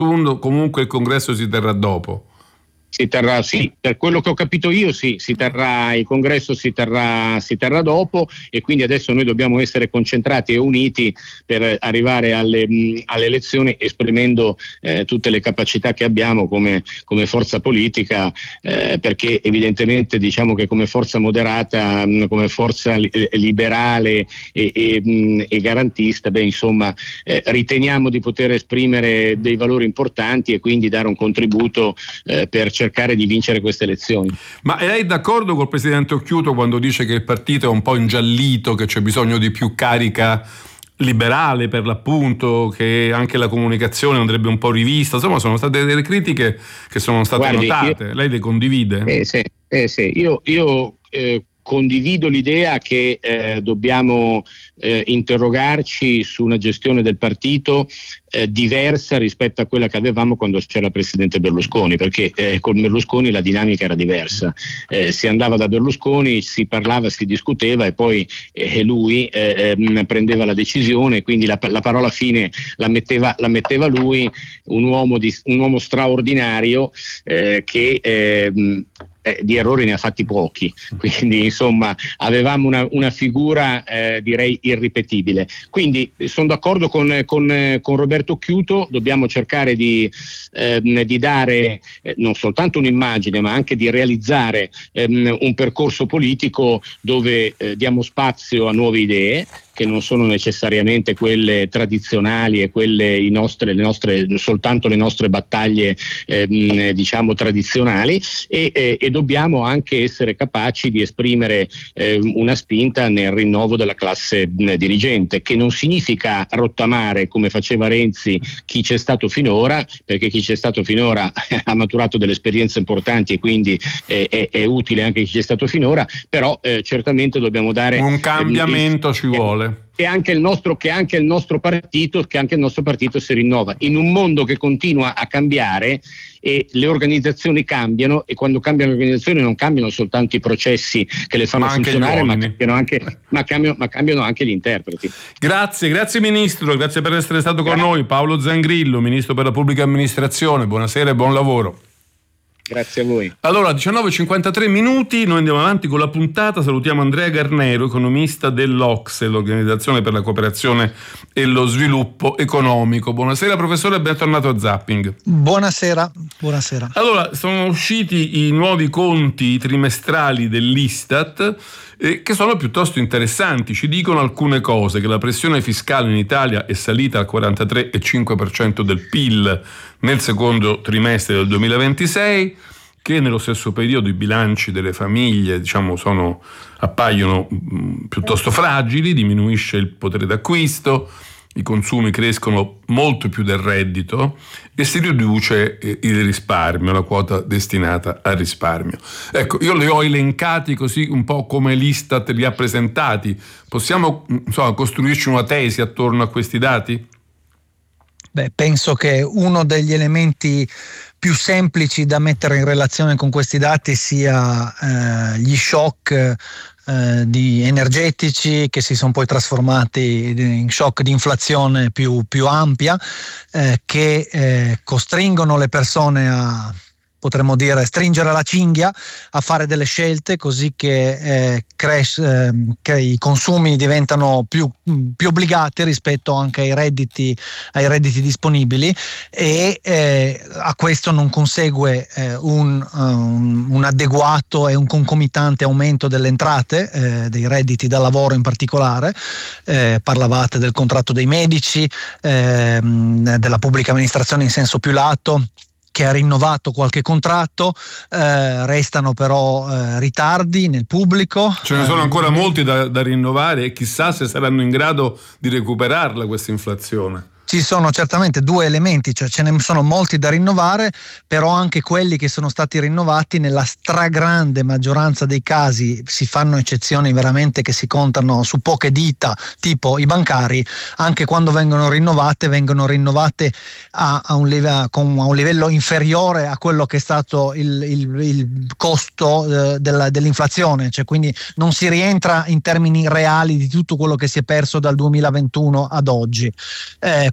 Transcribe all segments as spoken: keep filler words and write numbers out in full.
comunque il congresso si terrà dopo. Si terrà, sì, per quello che ho capito io, sì, si terrà, il congresso si terrà, si terrà dopo, e quindi adesso noi dobbiamo essere concentrati e uniti per arrivare alle, mh, alle elezioni, esprimendo eh, tutte le capacità che abbiamo come, come forza politica, eh, perché evidentemente diciamo che come forza moderata, mh, come forza li, liberale e, e, mh, e garantista, beh, insomma, eh, riteniamo di poter esprimere dei valori importanti e quindi dare un contributo eh, per cercare di vincere queste elezioni. Ma lei è d'accordo col presidente Occhiuto quando dice che il partito è un po' ingiallito, che c'è bisogno di più carica liberale per l'appunto, che anche la comunicazione andrebbe un po' rivista? Insomma, sono state delle critiche che sono state Guardi, notate. Io, lei le condivide? Eh sì, eh sì. Io, io eh, condivido l'idea che eh, dobbiamo eh, interrogarci su una gestione del partito eh, diversa rispetto a quella che avevamo quando c'era il presidente Berlusconi, perché eh, con Berlusconi la dinamica era diversa, eh, si andava da Berlusconi, si parlava, si discuteva e poi eh, lui eh, eh, prendeva la decisione, quindi la, la parola fine la metteva, la metteva lui, un uomo, di, un uomo straordinario eh, che eh, Eh, di errori ne ha fatti pochi, quindi insomma avevamo una, una figura eh, direi irripetibile. Quindi sono d'accordo con, con, con Roberto Occhiuto, dobbiamo cercare di, eh, di dare eh, non soltanto un'immagine ma anche di realizzare ehm, un percorso politico dove eh, diamo spazio a nuove idee che non sono necessariamente quelle tradizionali e quelle i nostre, le nostre soltanto le nostre battaglie ehm, diciamo tradizionali, e, e, e dobbiamo anche essere capaci di esprimere eh, una spinta nel rinnovo della classe mh, dirigente, che non significa rottamare come faceva Renzi chi c'è stato finora, perché chi c'è stato finora ha maturato delle esperienze importanti e quindi eh, è, è utile anche chi c'è stato finora, però eh, certamente dobbiamo dare un cambiamento eh, ci vuole. Che anche il nostro che anche il nostro partito che anche il nostro partito si rinnova in un mondo che continua a cambiare, e le organizzazioni cambiano, e quando cambiano le organizzazioni non cambiano soltanto i processi che le fanno ma funzionare, ma cambiano, anche, ma, cambiano, ma cambiano anche gli interpreti. Grazie, grazie Ministro, grazie per essere stato grazie. con noi. Paolo Zangrillo, Ministro per la Pubblica Amministrazione, buonasera e buon lavoro. Grazie a voi. Allora, diciannove e cinquantatré minuti, noi andiamo avanti con la puntata. Salutiamo Andrea Garnero, economista dell'O C S E, l'Organizzazione per la Cooperazione e lo Sviluppo Economico. Buonasera professore, bentornato a Zapping. Buonasera, buonasera. Allora, sono usciti i nuovi conti trimestrali dell'Istat eh, che sono piuttosto interessanti. Ci dicono alcune cose: che la pressione fiscale in Italia è salita al quarantatré virgola cinque per cento del P I L nel secondo trimestre del duemilaventisei, che nello stesso periodo i bilanci delle famiglie, diciamo, sono, appaiono mh, piuttosto fragili, diminuisce il potere d'acquisto, i consumi crescono molto più del reddito e si riduce eh, il risparmio, la quota destinata al risparmio. Ecco, io li ho elencati così un po' come l'Istat li ha presentati. Possiamo, insomma, costruirci una tesi attorno a questi dati? Beh, penso che uno degli elementi più semplici da mettere in relazione con questi dati sia eh, gli shock eh, di energetici che si sono poi trasformati in shock di inflazione più, più ampia, eh, che eh, costringono le persone a, potremmo dire, stringere la cinghia, a fare delle scelte così che, eh, cres- eh, che i consumi diventano più, più obbligati rispetto anche ai redditi, ai redditi disponibili, e eh, a questo non consegue eh, un, um, un adeguato e un concomitante aumento delle entrate, eh, dei redditi da lavoro in particolare. Eh, parlavate del contratto dei medici, eh, della pubblica amministrazione in senso più lato, che ha rinnovato qualche contratto, eh, restano però eh, ritardi nel pubblico. Ce ne sono ancora eh, molti da, da rinnovare, e chissà se saranno in grado di recuperarla questa inflazione. Ci sono certamente due elementi, cioè ce ne sono molti da rinnovare, però anche quelli che sono stati rinnovati nella stragrande maggioranza dei casi, si fanno eccezioni veramente che si contano su poche dita, tipo i bancari, anche quando vengono rinnovate, vengono rinnovate a, a, un, live, con, a un livello inferiore a quello che è stato il, il, il costo eh, della, dell'inflazione, cioè quindi non si rientra in termini reali di tutto quello che si è perso dal duemilaventuno ad oggi. Eh,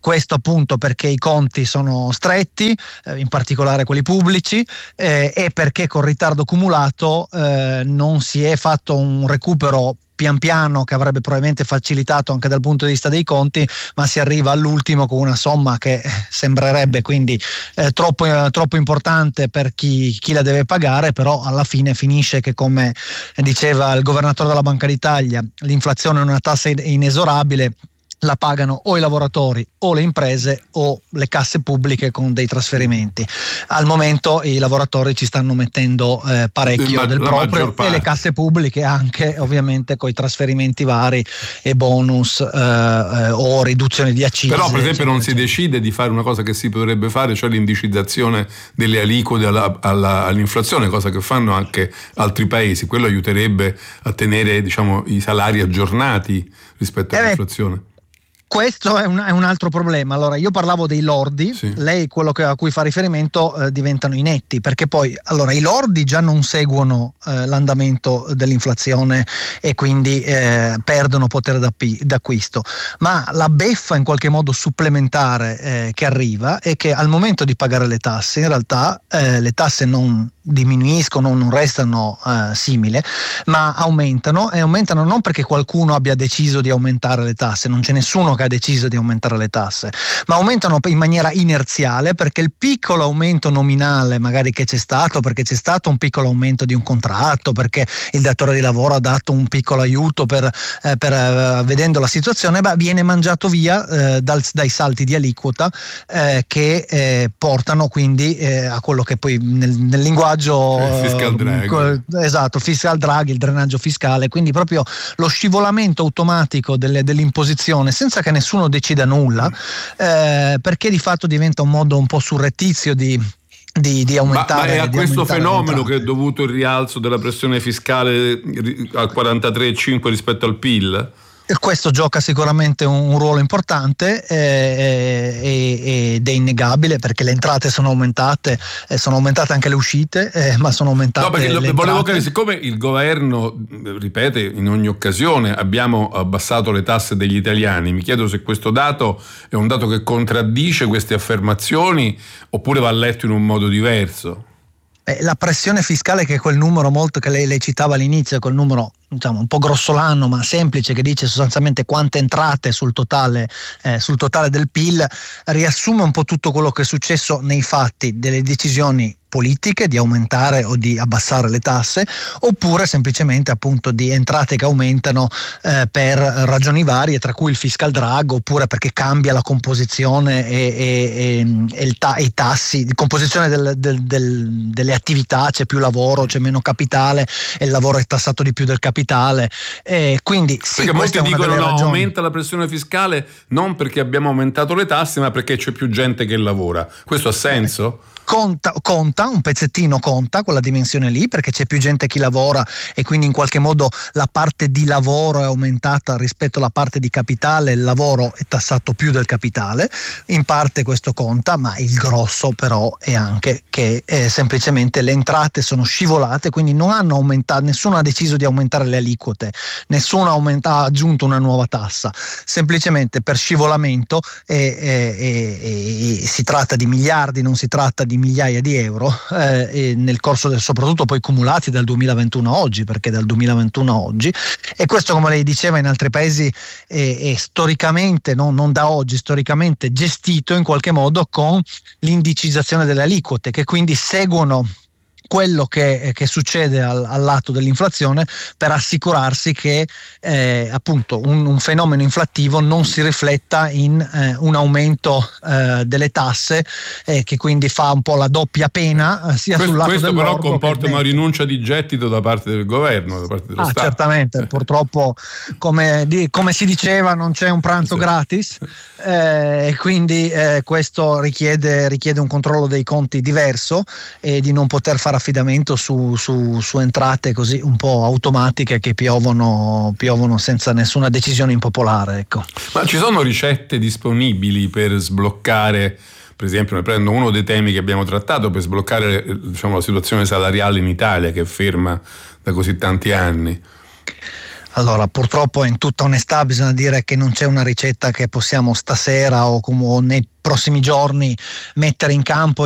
questo appunto perché i conti sono stretti, eh, in particolare quelli pubblici, eh, e perché col ritardo accumulato eh, non si è fatto un recupero pian piano che avrebbe probabilmente facilitato anche dal punto di vista dei conti, ma si arriva all'ultimo con una somma che sembrerebbe quindi eh, troppo, eh, troppo importante per chi, chi la deve pagare, però alla fine finisce che, come diceva il governatore della Banca d'Italia, l'inflazione è una tassa inesorabile, la pagano o i lavoratori o le imprese o le casse pubbliche con dei trasferimenti. Al momento i lavoratori ci stanno mettendo eh, parecchio Ma, del proprio e le casse pubbliche anche, ovviamente, con i trasferimenti vari e bonus eh, eh, o riduzioni di accise. Però per esempio non si eccetera. decide di fare una cosa che si potrebbe fare, cioè l'indicizzazione delle aliquote alla, alla, all'inflazione, cosa che fanno anche altri paesi. Quello aiuterebbe a tenere, diciamo, i salari aggiornati rispetto eh all'inflazione. Questo è un, è un altro problema. Allora, io parlavo dei lordi, sì. Lei quello che, a cui fa riferimento eh, diventano i netti, perché poi allora i lordi già non seguono eh, l'andamento dell'inflazione e quindi eh, perdono potere d'acquisto, ma la beffa in qualche modo supplementare eh, che arriva è che al momento di pagare le tasse, in realtà eh, le tasse non diminuiscono, non restano uh, simili, ma aumentano, e aumentano non perché qualcuno abbia deciso di aumentare le tasse, non c'è nessuno che ha deciso di aumentare le tasse, ma aumentano in maniera inerziale, perché il piccolo aumento nominale magari che c'è stato, perché c'è stato un piccolo aumento di un contratto, perché il datore di lavoro ha dato un piccolo aiuto per, eh, per uh, vedendo la situazione, beh, viene mangiato via eh, dal, dai salti di aliquota eh, che eh, portano quindi eh, a quello che poi nel, nel linguaggio fiscal drag. Esatto, fiscal drag, il drenaggio fiscale, quindi proprio lo scivolamento automatico delle, dell'imposizione senza che nessuno decida nulla, eh, perché di fatto diventa un modo un po' surrettizio di Di, di aumentare. Ma, ma è a questo fenomeno che è l'entrata. dovuto il rialzo della pressione fiscale al quarantatré virgola cinque rispetto al P I L? Questo gioca sicuramente un, un ruolo importante eh, eh, ed è innegabile, perché le entrate sono aumentate, eh, sono aumentate anche le uscite, eh, ma sono aumentate no, perché le volevo entrate. capire, siccome il governo ripete in ogni occasione abbiamo abbassato le tasse degli italiani, mi chiedo se questo dato è un dato che contraddice queste affermazioni oppure va letto in un modo diverso. La pressione fiscale, che è quel numero molto che lei, lei citava all'inizio, quel numero diciamo un po' grossolano ma semplice, che dice sostanzialmente quante entrate sul totale, eh, sul totale del P I L, riassume un po' tutto quello che è successo nei fatti delle decisioni politiche di aumentare o di abbassare le tasse, oppure semplicemente appunto di entrate che aumentano eh, per ragioni varie, tra cui il fiscal drag, oppure perché cambia la composizione e, e, e, il ta- i tassi di composizione del, del, del, delle attività, c'è più lavoro, c'è meno capitale e il lavoro è tassato di più del capitale, e quindi sì, perché molti dicono no, ragioni. Aumenta la pressione fiscale non perché abbiamo aumentato le tasse ma perché c'è più gente che lavora. Questo ha senso? Conta, conta, un pezzettino conta quella dimensione lì, perché c'è più gente che lavora e quindi in qualche modo la parte di lavoro è aumentata rispetto alla parte di capitale, il lavoro è tassato più del capitale, in parte questo conta, ma il grosso però è anche che eh, semplicemente le entrate sono scivolate, quindi non hanno aumentato, nessuno ha deciso di aumentare le aliquote, nessuno ha, aumentato, ha aggiunto una nuova tassa, semplicemente per scivolamento e, e, e, e si tratta di miliardi, non si tratta di migliaia di euro eh, e nel corso del, soprattutto poi cumulati dal duemilaventuno a oggi, perché dal duemilaventuno a oggi, e questo, come lei diceva, in altri paesi è, è storicamente, no, non da oggi, storicamente gestito in qualche modo con l'indicizzazione delle aliquote, che quindi seguono quello che, che succede al, al lato dell'inflazione, per assicurarsi che eh, appunto un, un fenomeno inflattivo non si rifletta in eh, un aumento eh, delle tasse, eh, che quindi fa un po' la doppia pena eh, sia questo, sul lato questo del però comporta una rinuncia di gettito da parte del governo, da parte dello ah, Stato. Certamente, purtroppo come, di, come si diceva non c'è un pranzo sì. gratis, e eh, quindi eh, questo richiede, richiede un controllo dei conti diverso e di non poter fare affidamento su, su, su entrate così un po' automatiche che piovono, piovono senza nessuna decisione impopolare, ecco. Ma ci sono ricette disponibili per sbloccare, per esempio, ne prendo uno dei temi che abbiamo trattato, per sbloccare, diciamo, la situazione salariale in Italia che è ferma da così tanti anni? Allora, purtroppo in tutta onestà bisogna dire che non c'è una ricetta che possiamo stasera o, com- o nei prossimi giorni mettere in campo